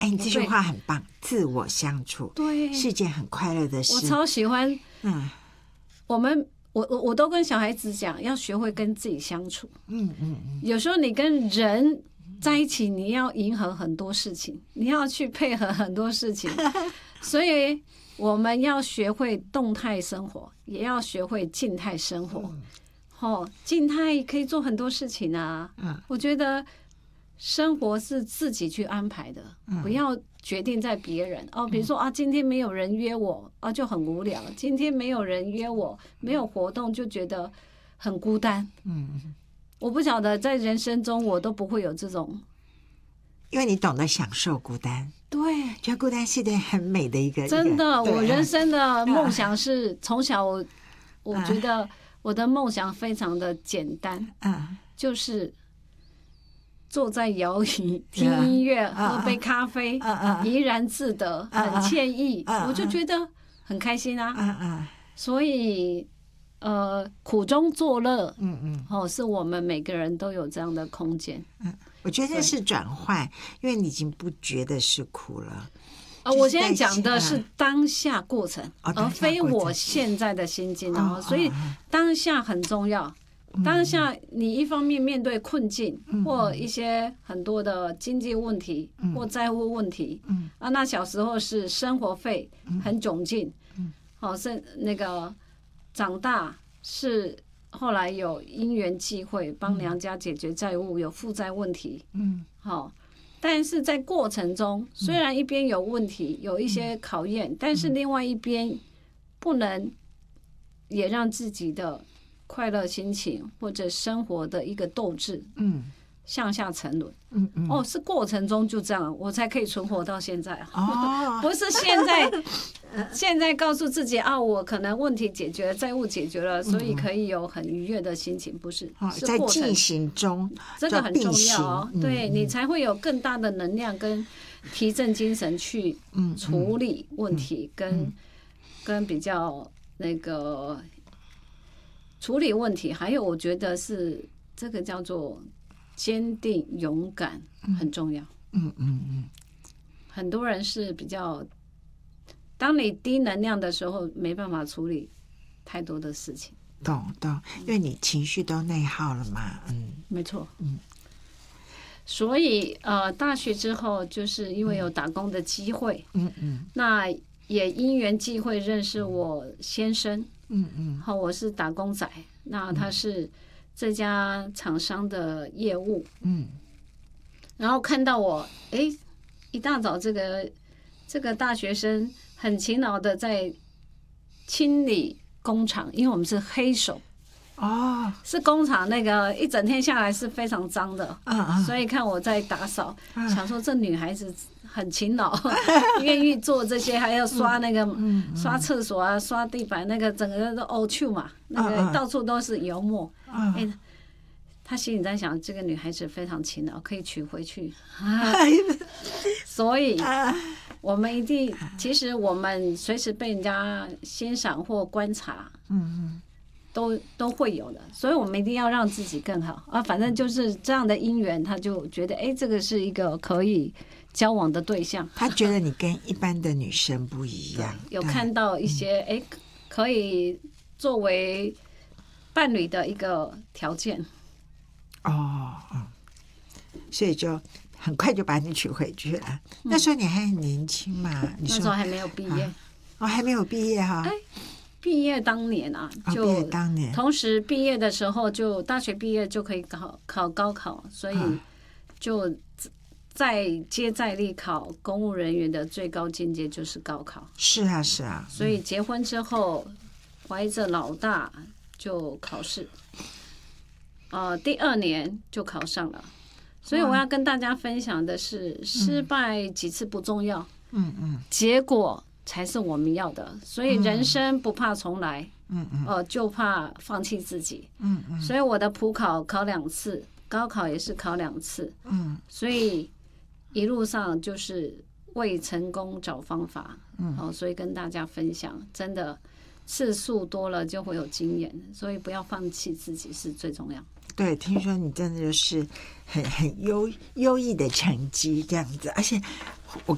哎，你这句话很棒，自我相处， 对， 是件很快乐的事。 我超喜欢。我都跟小孩子讲，要学会跟自己相处。有时候你跟人在一起，你要迎合很多事情，你要去配合很多事情，所以我们要学会动态生活，也要学会静态生活。静态可以做很多事情啊。我觉得生活是自己去安排的，不要决定在别人。比如说今天没有人约我就很无聊，今天没有人约我，没有活动就觉得很孤单。我不晓得在人生中我都不会有这种， 因为你懂得享受孤单。 对， 觉得孤单是件很美的一个。 真的，我人生的梦想是从小我觉得我的梦想非常的简单，就是坐在摇椅听音乐，喝杯咖啡，怡然自得，很惬意，我就觉得很开心啊。所以苦中作乐，是我们每个人都有这样的空间。 我觉得是转换，因为你已经不觉得是苦了。 我现在讲的是当下过程，而非我现在的心境。所以当下很重要。当下你一方面面对困境，或一些很多的经济问题，或债务问题，那小时候是生活费很窘境，是那个长大是后来有因缘际会帮娘家解决债务，有负债问题，但是在过程中虽然一边有问题有一些考验，但是另外一边不能也让自己的快乐心情或者生活的一个斗志向下沉沦。是过程中就这样我才可以存活到现在。不是现在告诉自己我可能问题解决了，债务解决了，所以可以有很愉悦的心情，不是，是在过程进行中， 这个很重要对，你才会有更大的能量跟提振精神去处理问题，跟比较那个处理问题。还有我觉得是这个叫做坚定勇敢很重要。很多人是比较，当你低能量的时候没办法处理太多的事情。 懂，因为你情绪都内耗了嘛。 没错。所以大学之后就是因为有打工的机会，那也因缘际会认识我先生。我是打工仔，那他是这家厂商的业务。然后看到我一大早这个大学生很勤劳的在清理工厂，因为我们是黑手。是工厂那个一整天下来是非常脏的。所以看我在打扫，想说这女孩子很勤劳，愿意做这些，还要刷那个刷厕所啊，刷地板，那个整个都欧秋嘛，那个到处都是油墨。他心里在想，这个女孩子非常勤劳，可以娶回去。所以我们一定，其实我们随时被人家欣赏或观察，都会有的，所以我们一定要让自己更好反正就是这样的因缘，他就觉得这个是一个可以交往的对象。 他觉得你跟一般的女生不一样， 有看到一些可以作为伴侣的一个条件。 所以就很快就把你娶回去了。那时候你还很年轻嘛？ 那时候还没有毕业。 还没有毕业哈。 毕业当年就毕业当年， 同时毕业的时候就大学毕业就可以考高考，所以就再接再厉考公务人员的最高境界就是高考。 是啊。 所以结婚之后怀着老大就考试，第2年就考上了。所以我要跟大家分享的是，失败几次不重要，结果才是我们要的。所以人生不怕重来，就怕放弃自己。所以我的普考考2次，高考也是考2次。所以一路上就是为成功找方法。所以跟大家分享，真的次数多了就会有经验，所以不要放弃自己是最重要。 对，听说你真的就是很优异的成绩这样子，而且我